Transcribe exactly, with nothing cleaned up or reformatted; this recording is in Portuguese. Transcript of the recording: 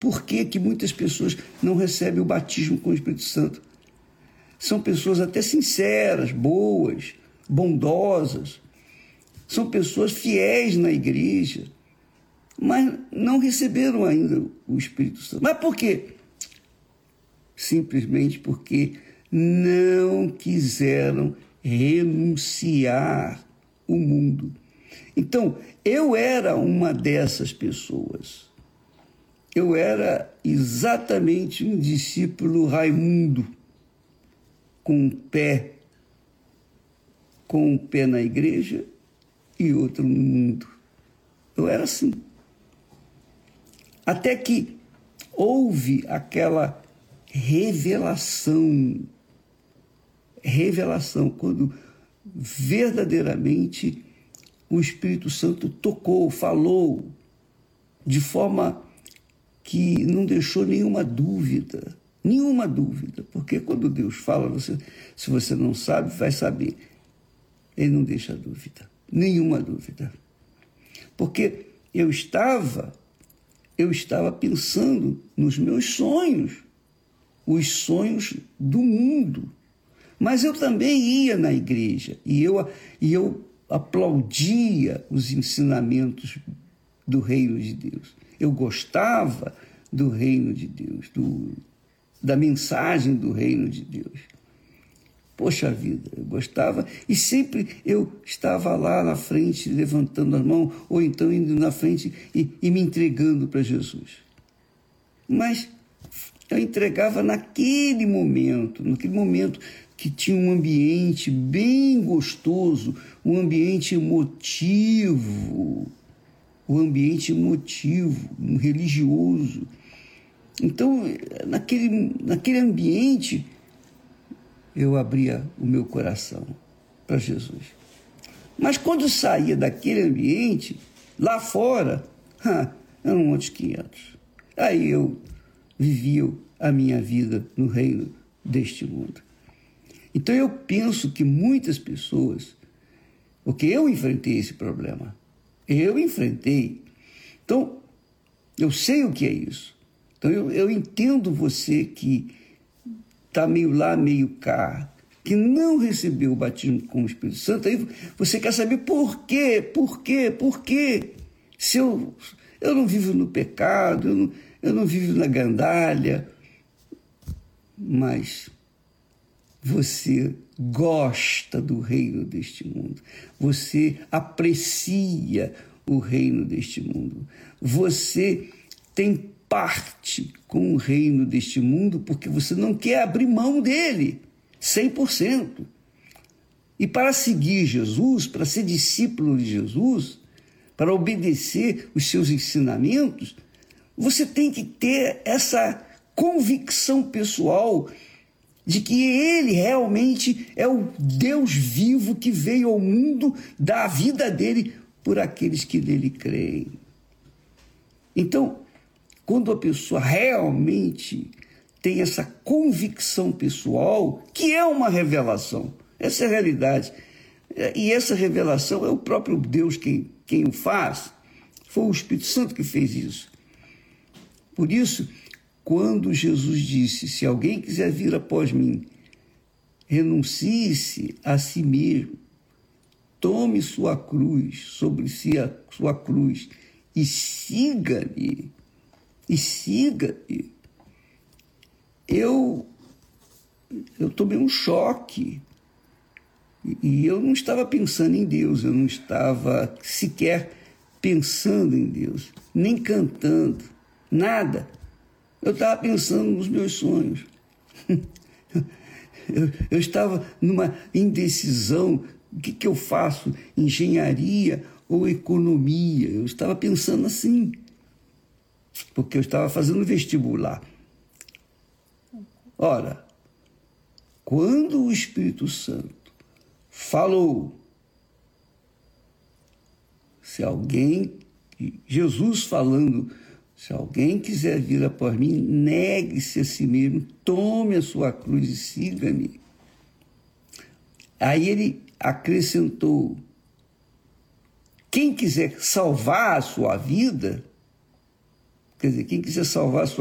Por que que muitas pessoas não recebem o batismo com o Espírito Santo? São pessoas até sinceras, boas, bondosas. São pessoas fiéis na igreja, mas não receberam ainda o Espírito Santo. Mas por quê? Simplesmente porque não quiseram renunciar o mundo. Então, eu era uma dessas pessoas. Eu era exatamente um discípulo Raimundo, com um pé, com um pé na igreja e outro no mundo. Eu era assim. Até que houve aquela revelação, revelação, quando verdadeiramente o Espírito Santo tocou, falou, de forma que não deixou nenhuma dúvida, nenhuma dúvida, porque quando Deus fala, você, se você não sabe, vai saber. Ele não deixa dúvida, nenhuma dúvida. Porque eu estava, eu estava pensando nos meus sonhos, os sonhos do mundo. Mas eu também ia na igreja e eu, e eu aplaudia os ensinamentos do reino de Deus. Eu gostava do reino de Deus, do, da mensagem do reino de Deus. Poxa vida, eu gostava e sempre eu estava lá na frente levantando as mãos ou então indo na frente e, e me entregando para Jesus. Mas eu entregava naquele momento, naquele momento que tinha um ambiente bem gostoso, um ambiente emotivo, um ambiente emotivo, um religioso. Então, naquele, naquele ambiente, eu abria o meu coração para Jesus. Mas quando saía daquele ambiente, lá fora, ah, eram outros quinhentos. Aí eu vivia a minha vida no reino deste mundo. Então eu penso que muitas pessoas, porque eu enfrentei esse problema, eu enfrentei. Então, eu sei o que é isso. Então eu, eu entendo você que está meio lá, meio cá, que não recebeu o batismo com o Espírito Santo, aí você quer saber por quê, por quê, por quê? Se eu, eu não vivo no pecado, eu não, eu não vivo na gandalha, mas você gosta do reino deste mundo, você aprecia o reino deste mundo, você tem parte com o reino deste mundo porque você não quer abrir mão dele, cem por cento. E para seguir Jesus, para ser discípulo de Jesus, para obedecer os seus ensinamentos, você tem que ter essa convicção pessoal de que ele realmente é o Deus vivo que veio ao mundo dar a vida dele por aqueles que nele creem. Então, quando a pessoa realmente tem essa convicção pessoal, que é uma revelação, essa é a realidade, e essa revelação é o próprio Deus quem, quem o faz, foi o Espírito Santo que fez isso. Por isso, quando Jesus disse, se alguém quiser vir após mim, renuncie-se a si mesmo, tome sua cruz, sobre si a sua cruz, e siga-me, e siga-me. Eu, eu tomei um choque, e eu não estava pensando em Deus, eu não estava sequer pensando em Deus, nem cantando, nada. Eu estava pensando nos meus sonhos. Eu, eu estava numa indecisão, o que, que eu faço, engenharia ou economia? Eu estava pensando assim, porque eu estava fazendo vestibular. Ora, quando o Espírito Santo falou, se alguém, Jesus falando, se alguém quiser vir após mim, negue-se a si mesmo, tome a sua cruz e siga-me. Aí ele acrescentou, quem quiser salvar a sua vida, Quer dizer, quem quiser salvar a sua